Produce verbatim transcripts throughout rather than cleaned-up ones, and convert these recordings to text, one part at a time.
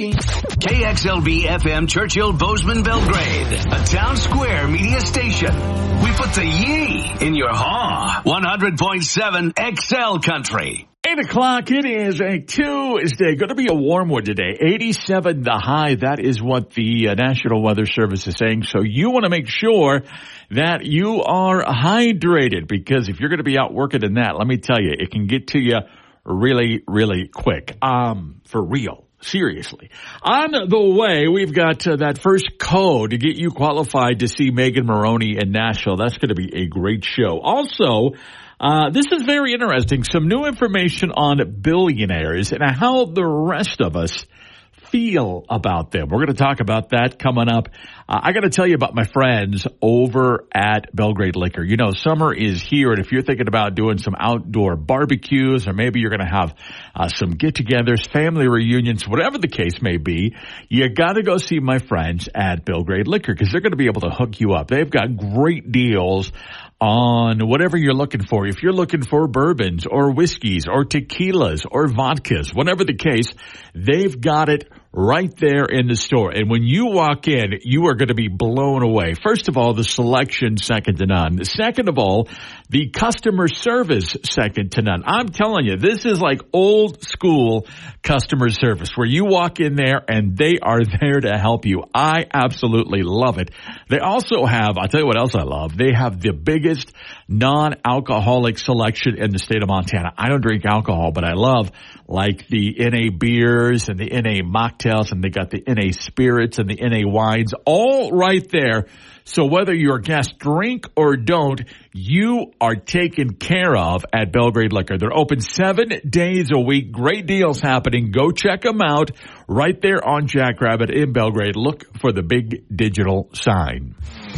day. K X L B F M Churchill Bozeman Belgrade, a town square media station. We put the yee in your haw. one hundred point seven X L Country. Eight o'clock, it is a Tuesday. Going to be a warm one today. eighty-seven the high. That is what the uh, National Weather Service is saying. So you want to make sure that you are hydrated, because if you're going to be out working in that, let me tell you, it can get to you really, really quick. Um, for real. Seriously. On the way, we've got uh, that first code to get you qualified to see Megan Moroney in Nashville. That's going to be a great show. Also, Uh, this is very interesting. Some new information on billionaires and how the rest of us feel about them. We're going to talk about that coming up. Uh, I got to tell you about my friends over at Belgrade Liquor. You know, summer is here, and if you're thinking about doing some outdoor barbecues, or maybe you're going to have uh, some get-togethers, family reunions, whatever the case may be, you got to go see my friends at Belgrade Liquor, because they're going to be able to hook you up. They've got great deals on whatever you're looking for. If you're looking for bourbons or whiskeys or tequilas or vodkas, whatever the case, they've got it right there in the store. And when you walk in, you are going to be blown away. First of all, the selection, second to none. Second of all, the customer service, second to none. I'm telling you, this is like old school customer service, where you walk in there and they are there to help you. I absolutely love it. They also have, I'll tell you what else I love. They have the biggest non-alcoholic selection in the state of Montana. I don't drink alcohol, but I love like the N A beers and the N A mocktails, and they got the N A spirits and the N A wines all right there. So whether your guests drink or don't, you are taken care of at Belgrade Liquor. They're open seven days a week. Great deals happening. Go check them out right there on Jackrabbit in Belgrade. Look for the big digital sign.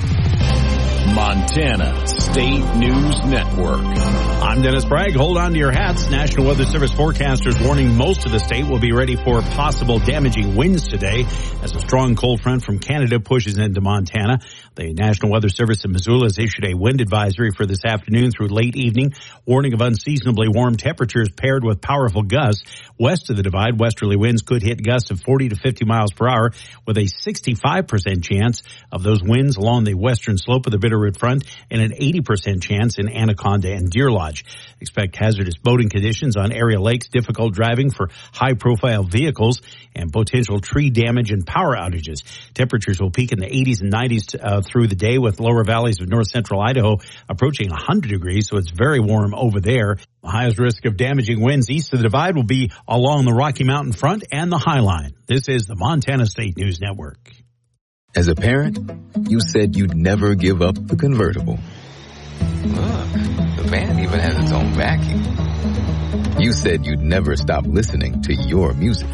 Montana State News Network. I'm Dennis Bragg. Hold on to your hats. National Weather Service forecasters warning most of the state will be ready for possible damaging winds today as a strong cold front from Canada pushes into Montana. The National Weather Service in Missoula has issued a wind advisory for this afternoon through late evening, warning of unseasonably warm temperatures paired with powerful gusts. West of the divide, westerly winds could hit gusts of forty to fifty miles per hour, with a sixty-five percent chance of those winds along the western slope of the Bitterroot Front and an eighty percent chance in Anaconda and Deer Lodge. Expect hazardous boating conditions on area lakes, difficult driving for high-profile vehicles, and potential tree damage and power outages. Temperatures will peak in the eighties and nineties uh, through the day, with lower valleys of north central Idaho approaching one hundred degrees, so it's very warm over there. The highest risk of damaging winds east of the divide will be along the Rocky Mountain Front and the High Line. This is the Montana State News Network. As a parent, you said you'd never give up the convertible. Look, the van even has its own vacuum. You said you'd never stop listening to your music.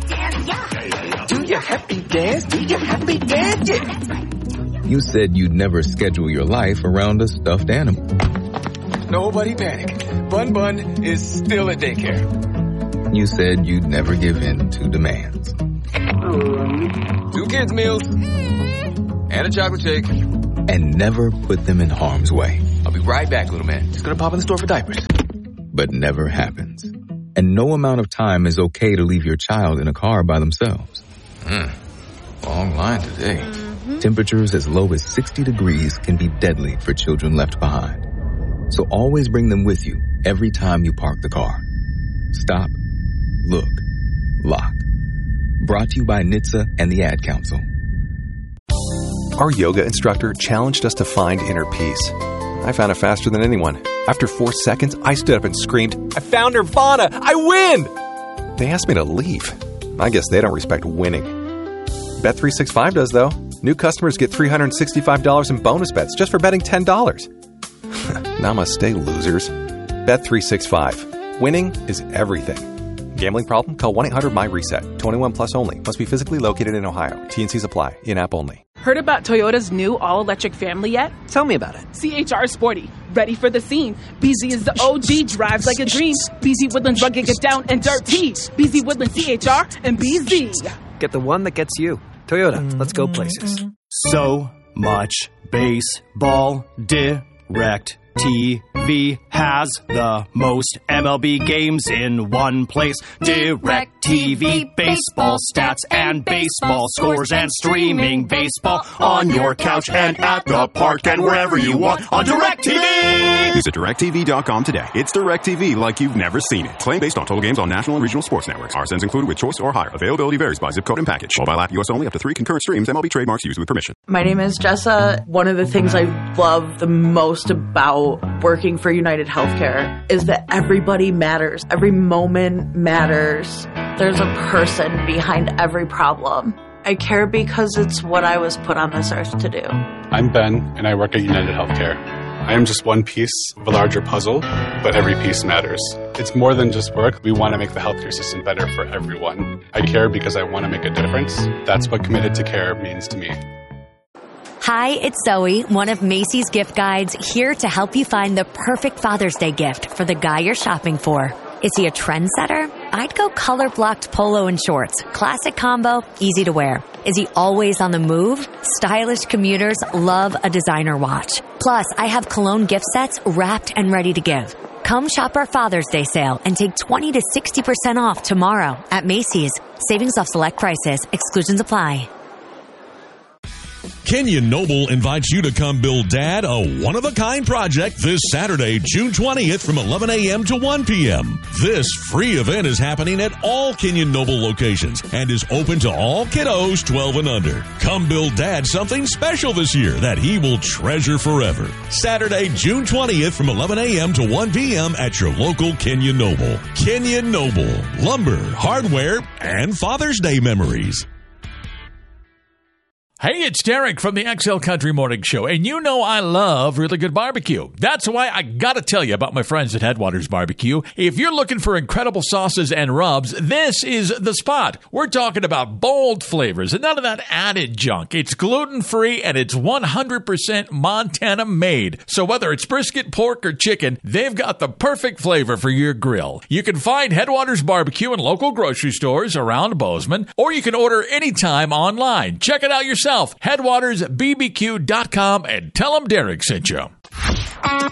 Do your happy dance, do your happy dance, yeah. You said you'd never schedule your life around a stuffed animal. Nobody panic. Bun Bun is still at daycare. You said you'd never give in to demands. Two kids' meals and a chocolate shake. And never put them in harm's way. I'll be right back, little man. Just gonna pop in the store for diapers. But never happens. And no amount of time is okay to leave your child in a car by themselves. Hmm. Long line today. Mm-hmm. Temperatures as low as sixty degrees can be deadly for children left behind. So always bring them with you every time you park the car. Stop, look, lock. Brought to you by N H T S A and the Ad Council. Our yoga instructor challenged us to find inner peace. I found it faster than anyone. After four seconds, I stood up and screamed, "I found Nirvana! I win!" They asked me to leave. I guess they don't respect winning. Bet three sixty-five does, though. New customers get three hundred sixty-five dollars in bonus bets just for betting ten dollars. Namaste, losers. Bet three sixty-five. Winning is everything. Gambling problem? Call one eight hundred my reset. twenty-one plus only. Must be physically located in Ohio. T and Cs apply. In-app only. Heard about Toyota's new all-electric family yet? Tell me about it. C H R Sporty. Ready for the scene. B Z is the O G. Drives like a dream. B Z Woodlands rugged, get down and dirty. B Z Woodlands C H R and B Z. Get the one that gets you. Toyota. Let's go places. So much baseball direct DirecTV has the most M L B games in one place. DirecTV, baseball stats and baseball scores and streaming baseball on your couch and at the park and wherever you want on DirecTV. Visit DirecTV dot com today. It's DirecTV like you've never seen it. Claim based on total games on national and regional sports networks. R S Ns included with choice or higher. Availability varies by zip code and package. Mobile app U S only, up to three concurrent streams. M L B trademarks used with permission. My name is Jessa. One of the things I love the most about working for United Healthcare is that everybody matters. Every moment matters. There's a person behind every problem. I care because it's what I was put on this earth to do. I'm Ben, and I work at United Healthcare. I am just one piece of a larger puzzle, but every piece matters. It's more than just work. We want to make the healthcare system better for everyone. I care because I want to make a difference. That's what Committed to Care means to me. Hi, it's Zoe, one of Macy's gift guides, here to help you find the perfect Father's Day gift for the guy you're shopping for. Is he a trendsetter? I'd go color-blocked polo and shorts. Classic combo, easy to wear. Is he always on the move? Stylish commuters love a designer watch. Plus, I have cologne gift sets wrapped and ready to give. Come shop our Father's Day sale and take twenty to sixty percent off tomorrow at Macy's. Savings off select prices. Exclusions apply. Kenyon Noble invites you to come build Dad a one-of-a-kind project this Saturday, June twentieth from eleven a.m. to one p.m. This free event is happening at all Kenyon Noble locations and is open to all kiddos twelve and under. Come build Dad something special this year that he will treasure forever. Saturday, June twentieth from eleven a.m. to one p.m. at your local Kenyon Noble. Kenyon Noble, lumber, hardware, and Father's Day memories. Hey, it's Derek from the X L Country Morning Show, and you know I love really good barbecue. That's why I gotta tell you about my friends at Headwaters Barbecue. If you're looking for incredible sauces and rubs, this is the spot. We're talking about bold flavors and none of that added junk. It's gluten-free and it's one hundred percent Montana made. So whether it's brisket, pork, or chicken, they've got the perfect flavor for your grill. You can find Headwaters Barbecue in local grocery stores around Bozeman, or you can order anytime online. Check it out yourself. Headwaters B B Q dot com and tell them Derek sent you.